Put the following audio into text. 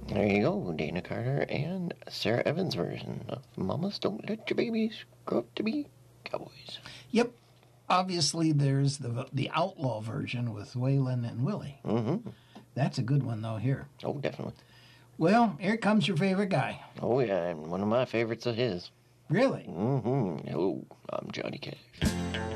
There you go, Dana Carter and Sarah Evans' version of Mamas Don't Let Your Babies Grow Up to Be Cowboys. Yep. Obviously, there's the outlaw version with Waylon and Willie. Mm-hmm. That's a good one, though, here. Oh, definitely. Well, here comes your favorite guy. Oh, yeah, and one of my favorites of his. Really? Mm-hmm. Oh, I'm Johnny Cash.